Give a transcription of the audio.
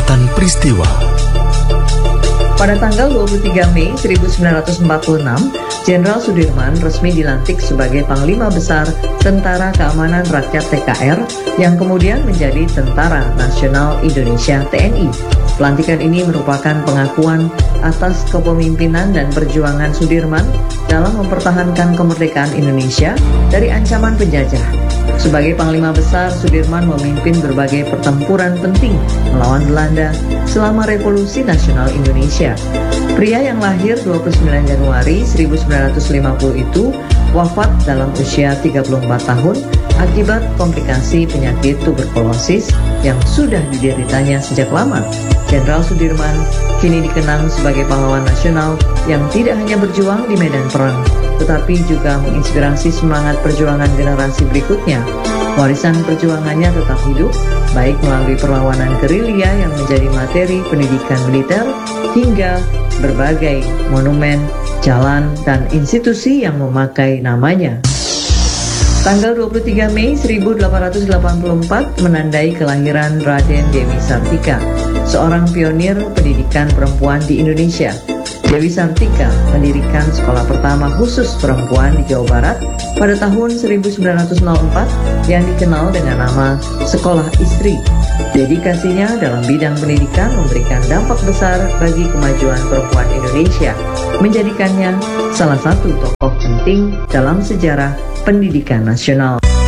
Catatan Peristiwa. Pada tanggal 23 Mei 1946, Jenderal Sudirman resmi dilantik sebagai Panglima Besar Tentara Keamanan Rakyat TKR yang kemudian menjadi Tentara Nasional Indonesia TNI. Pelantikan ini merupakan pengakuan atas kepemimpinan dan perjuangan Sudirman dalam mempertahankan kemerdekaan Indonesia dari ancaman penjajah. Sebagai Panglima Besar, Sudirman memimpin berbagai pertempuran penting melawan Belanda selama Revolusi Nasional Indonesia. Pria yang lahir 29 Januari 1950 itu wafat dalam usia 34 tahun akibat komplikasi penyakit tuberkulosis yang sudah dideritanya sejak lama. Jenderal Sudirman kini dikenang sebagai pahlawan nasional yang tidak hanya berjuang di medan perang, tetapi juga menginspirasi semangat perjuangan generasi berikutnya. Warisan perjuangannya tetap hidup, baik melalui perlawanan gerilya yang menjadi materi pendidikan militer, hingga berbagai monumen, jalan, dan institusi yang memakai namanya. Tanggal 23 Mei 1884 menandai kelahiran Raden Dewi Sartika, seorang pionir pendidikan perempuan di Indonesia. Dewi Sartika mendirikan sekolah pertama khusus perempuan di Jawa Barat pada tahun 1904 yang dikenal dengan nama Sekolah Istri. Dedikasinya dalam bidang pendidikan memberikan dampak besar bagi kemajuan perempuan Indonesia, menjadikannya salah satu tokoh penting dalam sejarah pendidikan nasional.